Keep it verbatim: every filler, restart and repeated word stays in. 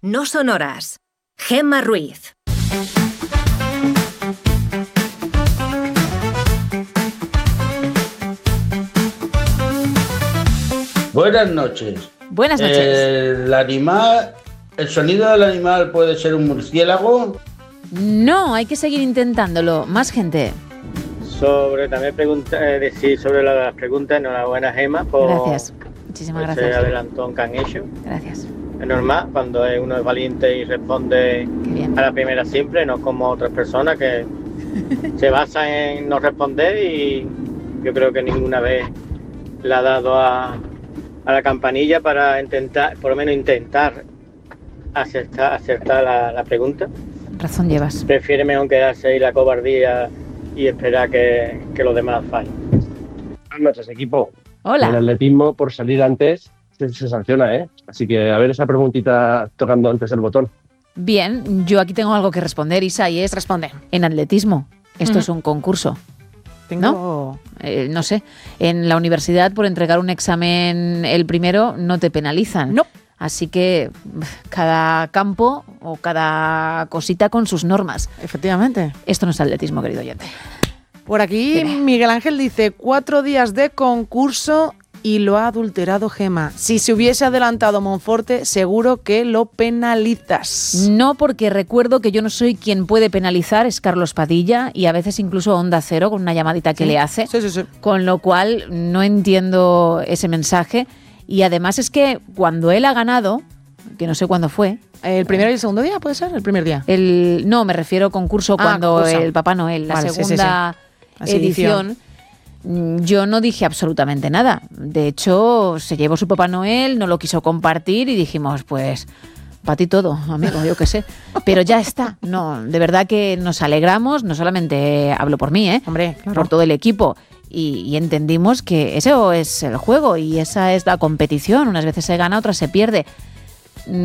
no son horas. Gemma Ruiz. Buenas noches. Buenas noches. Eh, el animal, el sonido del animal puede ser un murciélago. No, hay que seguir intentándolo. Más gente. Sobre también pregunta, eh, decir sobre las preguntas, enhorabuena Gemma por Gracias. Muchísimas ese gracias. adelantón que han hecho. Gracias. Es normal cuando uno es valiente y responde a la primera siempre, no como otras personas que se basan en no responder, y yo creo que ninguna vez le ha dado a, a la campanilla para intentar, por lo menos intentar acertar, acertar la, la pregunta. Razón llevas. Prefiere mejor quedarse ahí la cobardía y esperar que, que los demás fallen. Buenas noches, equipo. Hola. El atletismo, por salir antes, se, se sanciona, ¿eh? Así que a ver esa preguntita tocando antes el botón. Bien, yo aquí tengo algo que responder, Isa, y es Responde. en atletismo. Esto Ujú. es un concurso. Tengo... ¿No? Eh, no sé. En la universidad, por entregar un examen el primero, no te penalizan. No. Así que cada campo o cada cosita con sus normas. Efectivamente. Esto no es atletismo, querido oyente. Por aquí Dime. Miguel Ángel dice, cuatro días de concurso y lo ha adulterado Gemma. Si se hubiese adelantado Monforte, seguro que lo penalizas. No, porque recuerdo que yo no soy quien puede penalizar, es Carlos Padilla, y a veces incluso Onda Cero con una llamadita que Sí. le hace. Sí, sí, sí. Con lo cual no entiendo ese mensaje. Y además es que cuando él ha ganado, que no sé cuándo fue, ¿El primero y el segundo día puede ser? ¿El primer día? el no, me refiero concurso Ah, cuando concurso. el Papá Noel, la Vale, sí, sí, segunda La sedición. edición, mm, yo no dije absolutamente nada. De hecho, se llevó su Papá Noel, no lo quiso compartir y dijimos, pues, para ti todo, amigo, yo qué sé. Pero ya está. No, de verdad que nos alegramos, no solamente hablo por mí, ¿eh? Hombre, claro. por todo el equipo. Y, y entendimos que eso es el juego y esa es la competición. Unas veces se gana, otras se pierde.